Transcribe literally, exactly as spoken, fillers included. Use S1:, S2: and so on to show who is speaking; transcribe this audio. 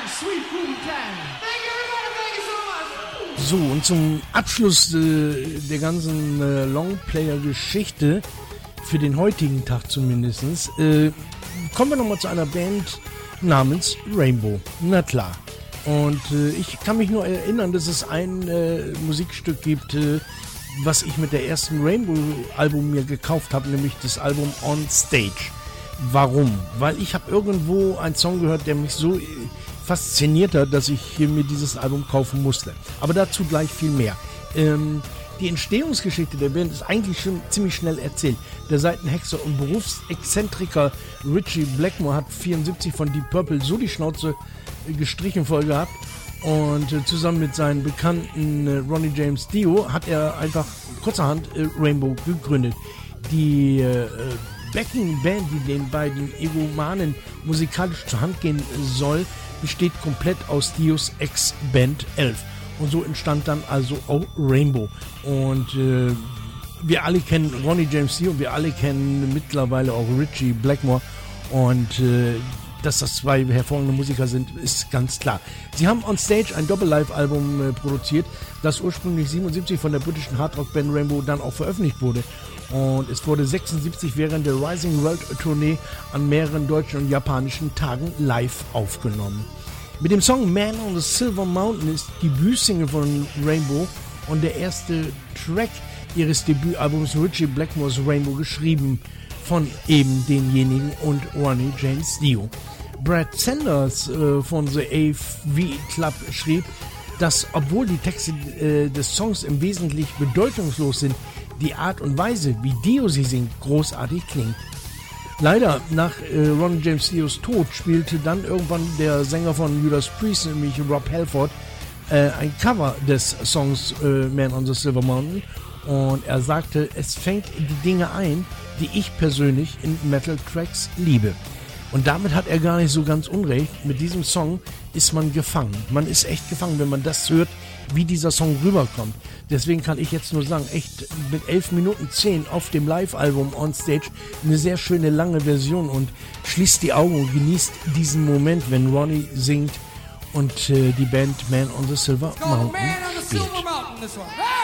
S1: So, und zum Abschluss äh, der ganzen äh, Longplayer-Geschichte, für den heutigen Tag zumindest, äh, kommen wir nochmal zu einer Band namens Rainbow. Na klar. Und äh, ich kann mich nur erinnern, dass es ein äh, Musikstück gibt, äh, was ich mit der ersten Rainbow-Album mir gekauft habe, nämlich das Album On Stage. Warum? Weil ich habe irgendwo einen Song gehört, der mich so fasziniert hat, dass ich mir dieses Album kaufen musste. Aber dazu gleich viel mehr. Ähm, die Entstehungsgeschichte der Band ist eigentlich schon ziemlich schnell erzählt. Der Seitenhexer und Berufsexzentriker Ritchie Blackmore hat vierundsiebzig von Deep Purple so die Schnauze gestrichen voll gehabt und äh, zusammen mit seinen Bekannten äh, Ronnie James Dio hat er einfach kurzerhand äh, Rainbow gegründet. Die äh, Backing-Band, die den beiden Egomanen musikalisch zur Hand gehen soll, besteht komplett aus Dios Ex-Band elf. Und so entstand dann also auch Rainbow. Und äh, wir alle kennen Ronnie James Dio und wir alle kennen mittlerweile auch Ritchie Blackmore. Und äh, dass das zwei hervorragende Musiker sind, ist ganz klar. Sie haben On Stage ein Doppel-Live-Album äh, produziert, das ursprünglich siebenundsiebzig von der britischen Hardrock-Band Rainbow dann auch veröffentlicht wurde. Und es wurde sechsundsiebzig während der Rising World Tournee an mehreren deutschen und japanischen Tagen live aufgenommen. Mit dem Song Man on the Silver Mountain ist die Debütsingle von Rainbow und der erste Track ihres Debütalbums Ritchie Blackmores Rainbow geschrieben von eben denjenigen und Ronnie James Dio. Brad Sanders äh, von The A V Club schrieb, dass obwohl die Texte äh, des Songs im Wesentlichen bedeutungslos sind, die Art und Weise, wie Dio sie singt, großartig klingt. Leider, nach äh, Ron James Dios Tod spielte dann irgendwann der Sänger von Judas Priest, nämlich Rob Halford, äh, ein Cover des Songs äh, Man on the Silver Mountain. Und er sagte, es fängt die Dinge ein, die ich persönlich in Metal-Tracks liebe. Und damit hat er gar nicht so ganz unrecht. Mit diesem Song ist man gefangen. Man ist echt gefangen, wenn man das hört, wie dieser Song rüberkommt. Deswegen kann ich jetzt nur sagen, echt mit elf Minuten zehn auf dem Live-Album On Stage eine sehr schöne lange Version und schließt die Augen und genießt diesen Moment, wenn Ronnie singt und äh, die Band Man on the Silver Mountain spielt.